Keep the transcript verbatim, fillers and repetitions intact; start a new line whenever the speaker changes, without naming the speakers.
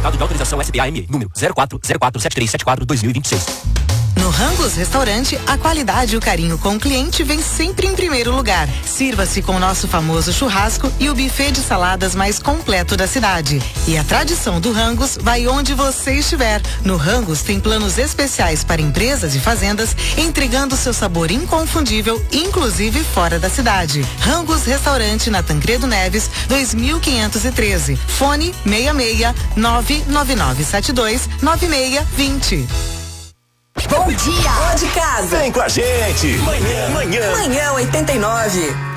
Certificado de autorização S B A M E, número zero quatro zero quatro sete três sete quatro dois mil e vinte e seis.
No Rangos Restaurante, a qualidade e o carinho com o cliente vem sempre em primeiro lugar. Sirva-se com o nosso famoso churrasco e o buffet de saladas mais completo da cidade. E a tradição do Rangos vai onde você estiver. No Rangos tem planos especiais para empresas e fazendas, entregando seu sabor inconfundível, inclusive fora da cidade. Rangos Restaurante na Tancredo Neves, dois mil quinhentos e treze. Fone seis seis nove nove nove sete dois nove seis dois zero.
Bom dia, ó de casa.
Vem com a gente. Manhã, manhã.
Manhã oitenta e nove.